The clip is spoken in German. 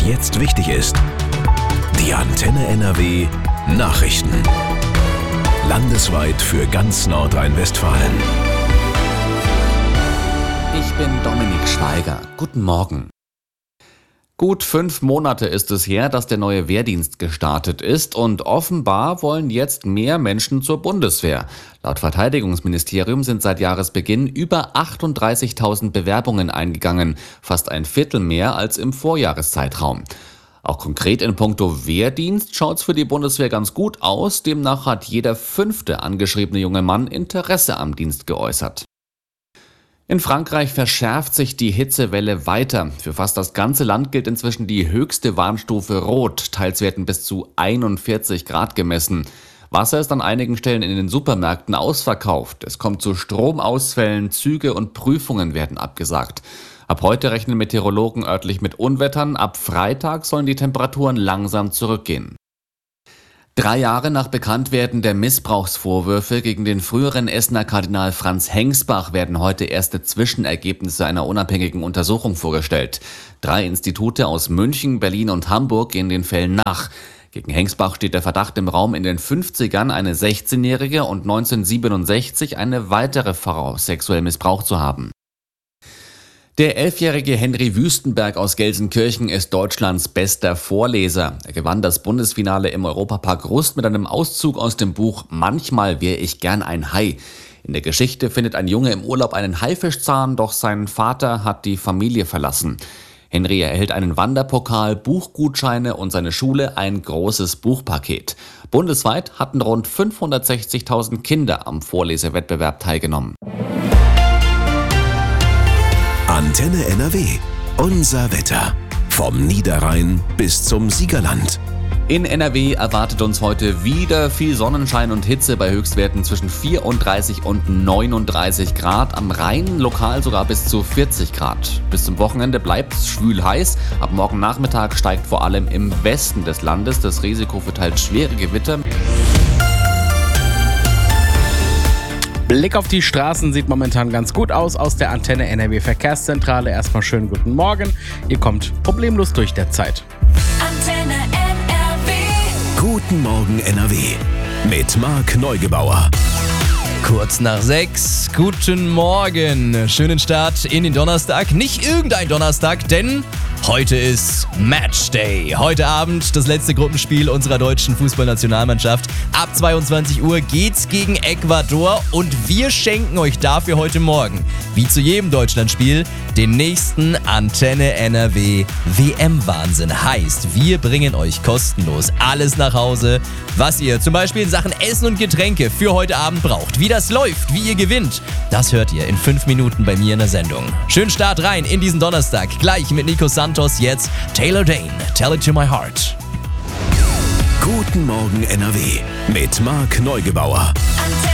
jetzt wichtig ist. Die Antenne NRW Nachrichten. Landesweit für ganz Nordrhein-Westfalen. Ich bin Dominik Schweiger. Guten Morgen. Gut 5 Monate ist es her, dass der neue Wehrdienst gestartet ist und offenbar wollen jetzt mehr Menschen zur Bundeswehr. Laut Verteidigungsministerium sind seit Jahresbeginn über 38.000 Bewerbungen eingegangen, fast ein Viertel mehr als im Vorjahreszeitraum. Auch konkret in puncto Wehrdienst schaut's für die Bundeswehr ganz gut aus, demnach hat jeder 5. angeschriebene junge Mann Interesse am Dienst geäußert. In Frankreich verschärft sich die Hitzewelle weiter. Für fast das ganze Land gilt inzwischen die höchste Warnstufe Rot. Teils werden bis zu 41 Grad gemessen. Wasser ist an einigen Stellen in den Supermärkten ausverkauft. Es kommt zu Stromausfällen, Züge und Prüfungen werden abgesagt. Ab heute rechnen Meteorologen örtlich mit Unwettern. Ab Freitag sollen die Temperaturen langsam zurückgehen. 3 Jahre nach Bekanntwerden der Missbrauchsvorwürfe gegen den früheren Essener Kardinal Franz Hengsbach werden heute erste Zwischenergebnisse einer unabhängigen Untersuchung vorgestellt. 3 Institute aus München, Berlin und Hamburg gehen den Fällen nach. Gegen Hengsbach steht der Verdacht im Raum, in den 50ern eine 16-Jährige und 1967 eine weitere Frau sexuell missbraucht zu haben. Der 11-jährige Henry Wüstenberg aus Gelsenkirchen ist Deutschlands bester Vorleser. Er gewann das Bundesfinale im Europapark Rust mit einem Auszug aus dem Buch »Manchmal wäre ich gern ein Hai«. In der Geschichte findet ein Junge im Urlaub einen Haifischzahn, doch sein Vater hat die Familie verlassen. Henry erhält einen Wanderpokal, Buchgutscheine und seine Schule ein großes Buchpaket. Bundesweit hatten rund 560.000 Kinder am Vorlesewettbewerb teilgenommen. Antenne NRW. Unser Wetter. Vom Niederrhein bis zum Siegerland. In NRW erwartet uns heute wieder viel Sonnenschein und Hitze bei Höchstwerten zwischen 34 und 39 Grad. Am Rhein lokal sogar bis zu 40 Grad. Bis zum Wochenende bleibt es schwül heiß. Ab morgen Nachmittag steigt vor allem im Westen des Landes das Risiko für teils schwere Gewitter. Blick auf die Straßen sieht momentan ganz gut aus der Antenne NRW Verkehrszentrale. Erstmal schönen guten Morgen. Ihr kommt problemlos durch der Zeit. Antenne NRW. Guten Morgen NRW. Mit Marc Neugebauer. Kurz nach 6, guten Morgen. Schönen Start in den Donnerstag. Nicht irgendein Donnerstag, denn heute ist Matchday. Heute Abend das letzte Gruppenspiel unserer deutschen Fußballnationalmannschaft. Ab 22 Uhr geht's gegen Ecuador und wir schenken euch dafür heute Morgen, wie zu jedem Deutschlandspiel, den nächsten Antenne NRW WM-Wahnsinn. Heißt, wir bringen euch kostenlos alles nach Hause, was ihr zum Beispiel in Sachen Essen und Getränke für heute Abend braucht. Wie das läuft, wie ihr gewinnt, das hört ihr in 5 Minuten bei mir in der Sendung. Schönen Start rein in diesen Donnerstag. Gleich mit Nico Santos, jetzt Taylor Dane, Tell It To My Heart. Guten Morgen NRW mit Marc Neugebauer.